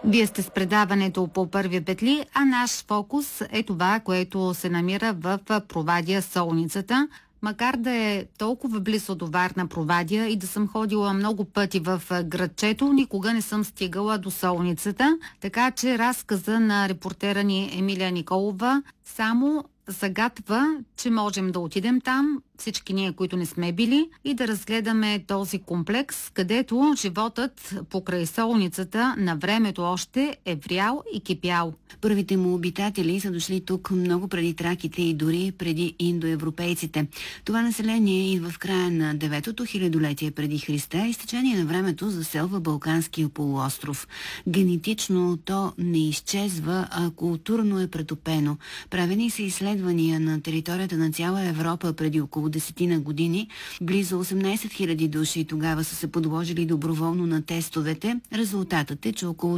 Вие сте с предаването по първи петли, а наш фокус е това, което се намира в Провадия Солницата. Макар да е толкова близо до Варна Провадия и да съм ходила много пъти в градчето, никога не съм стигала до Солницата, така че разказа на репортера ни Емилия Николова само загатва, че можем да отидем там, всички ние, които не сме били, и да разгледаме този комплекс, където животът покрай солницата на времето още е врял и кипял. Първите му обитатели са дошли тук много преди траките и дори преди индоевропейците. Това население идва в края на 9-то хилядолетие преди Христа и с течение на времето заселва Балканския полуостров. Генетично то не изчезва, а културно е претопено. Правени са изследвания на територията на цяла Европа преди около 10 години. Близо 18 000 души тогава са се подложили доброволно на тестовете. Резултатът е, че около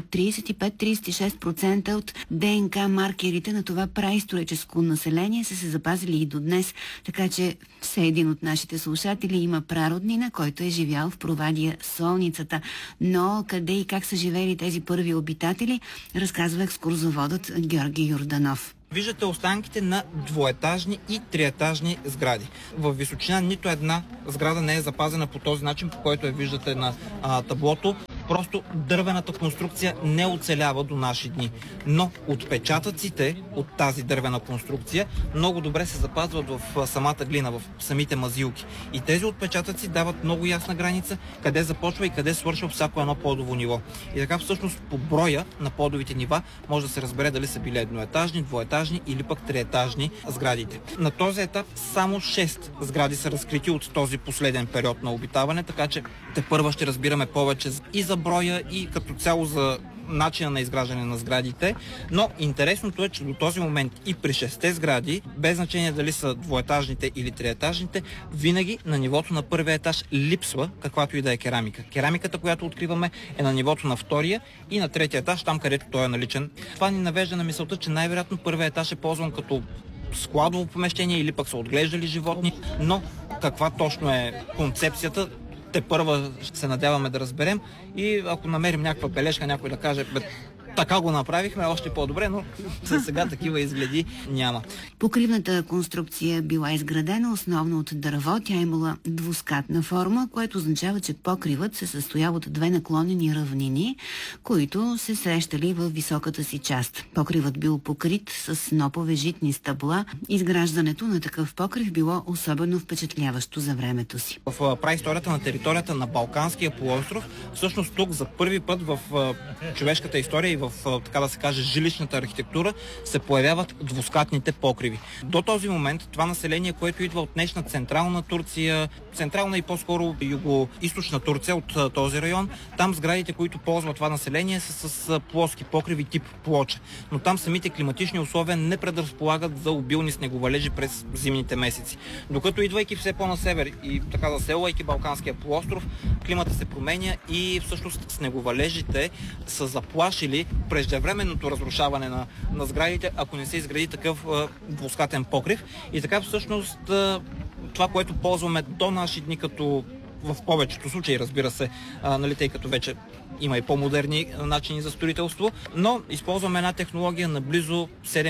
35-36% от ДНК маркерите на това праисторическо население са се запазили и до днес, така че все един от нашите слушатели има прароднина, който е живял в Провадия Солницата. Но къде и как са живели тези първи обитатели, разказва екскурзоводът Георги Йорданов. Виждате останките на двоетажни и триетажни сгради. В височина нито една сграда не е запазена по този начин, по който я виждате на таблото. Просто дървената конструкция не оцелява до наши дни. Но отпечатъците от тази дървена конструкция много добре се запазват в самата глина, в самите мазилки. И тези отпечатъци дават много ясна граница къде започва и къде свършва всяко едно подово ниво. И така всъщност по броя на подовите нива може да се разбере дали са били едноетажни, двоетажни или пък триетажни сградите. На този етап само 6 сгради са разкрити от този последен период на обитаване, така че тепърва ще разбираме повече и за броя, и като цяло за начина на изграждане на сградите, но интересното е, че до този момент и при 6-те сгради, без значение дали са двоетажните или триетажните, винаги на нивото на първия етаж липсва каквато и да е керамика. Керамиката, която откриваме, е на нивото на втория и на третия етаж, там където той е наличен. Това ни навежда на мисълта, че най-вероятно първия етаж е ползван като складово помещение или пък са отглеждали животни, но каква точно е концепцията, тепърва ще се надяваме да разберем и ако намерим някаква бележка, някой да каже, така го направихме, още по-добре, но за сега такива изгледи няма. Покривната конструкция била изградена основно от дърво. Тя имала двускатна форма, което означава, че покривът се състоява от две наклонени равнини, които се срещали в високата си част. Покривът бил покрит с снопове житни стъбла. Изграждането на такъв покрив било особено впечатляващо за времето си. В праисторията на територията на Балканския полуостров, всъщност тук за първи път в човешката история и в, така да се каже, жилищната архитектура се появяват двускатните покриви. До този момент това население, което идва от днешна централна Турция, централна и по-скоро юго-източна Турция от този район, там сградите, които ползват това население, са с плоски покриви тип плоча. Но там самите климатични условия не предразполагат за обилни снеговалежи през зимните месеци. Докато идвайки все по-на север и така заселвайки Балканския полуостров, климата се променя и всъщност снеговалежите са заплашили преждевременното разрушаване на сградите, ако не се изгради такъв двускатен покрив. И така всъщност това, което ползваме до наши дни, като в повечето случаи, разбира се, тъй като вече има и по-модерни начини за строителство, но използваме една технология на близо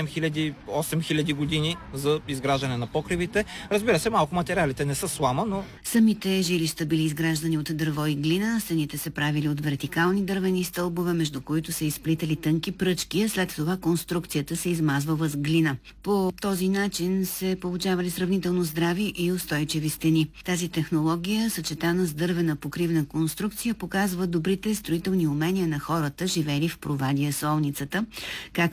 7000-8000 години за изграждане на покривите. Разбира се, малко материалите не са слама, но... Самите жилища били изграждани от дърво и глина, стените се правили от вертикални дървени стълбове, между които се изплитали тънки пръчки, а след това конструкцията се измазвала с глина. По този начин се получавали сравнително здрави и устойчиви стени. Тази технология, съчетана с дървена покривна конструкция, показва добрите строителни умения на хората, живели в Провадия Солницата, как